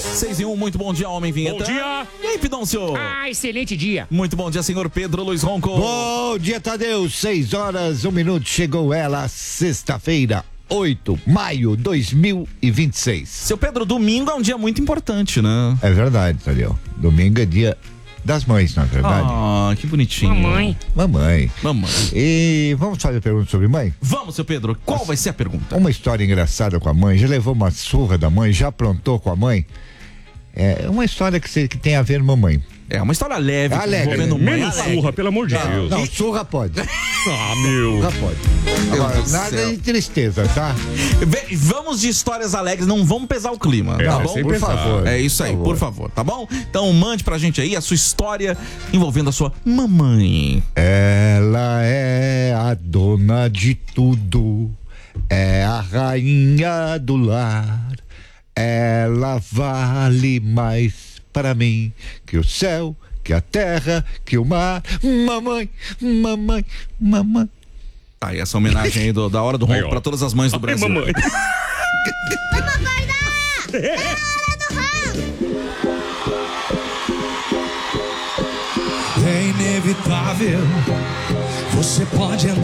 6:01, muito bom dia, homem vinheta. Bom dia. E aí, Pidoncio? Excelente dia. Muito bom dia, senhor Pedro Luiz Ronco. Bom dia, Tadeu. 6:01. Chegou ela, sexta-feira, 8 de maio de 2026. Seu Pedro, domingo é um dia muito importante, né? É verdade, Tadeu. Domingo é dia das mães, na verdade. Ah, que bonitinho. Mamãe. Mamãe. Mamãe. E vamos fazer a pergunta sobre mãe? Vamos, seu Pedro, qual vai ser a pergunta? Uma história engraçada com a mãe. Já levou uma surra da mãe? Já aprontou com a mãe? É uma história que tem a ver com mamãe. É uma história leve, Alegre. envolvendo mãe. Menos surra, pelo amor de Deus. Não, surra pode. Meu. Surra pode. Agora, Deus do nada céu. de tristeza, tá? Vamos de histórias alegres, não vamos pesar o clima, tá bom? sem Por pesar. favor. É isso aí, por favor, tá bom? Então mande pra gente aí a sua história envolvendo a sua mamãe. Ela é a dona de tudo, é a rainha do lar. Ela vale mais para mim que o céu, que a terra, que o mar. Mamãe, mamãe, mamãe. Tá, e essa homenagem aí da hora do Aí, ronco ó. pra todas as mães do Brasil. Mamãe. É inevitável, você pode